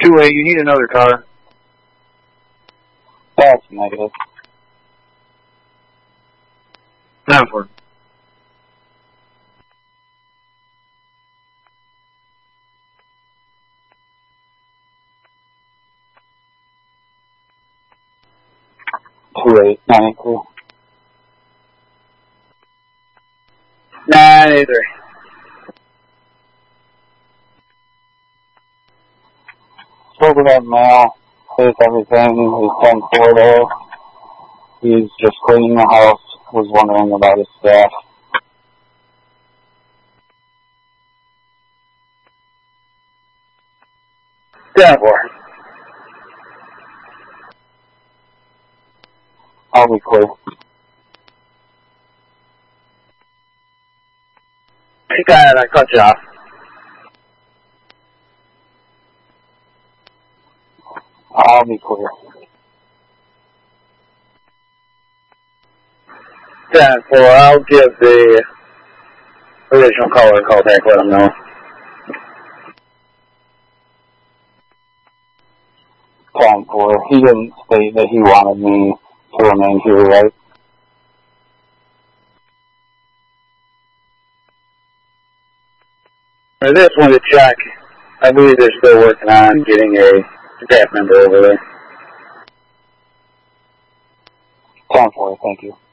2-way, you need another car. That's negative. 9-4. Two 983. 983. Spoke with that male, says everything, he's 10-4 there. He's just cleaning the house, was wondering about his staff. Down 4. I'll be clear. Hey, guy, I cut you off. I'll be clear. 10-4, I'll give the original caller a call back, let him know. 10-4. He didn't state that he wanted me to remain here, right? I just wanted to check. I believe they're still working on getting a staff member over there. 10-4, thank you.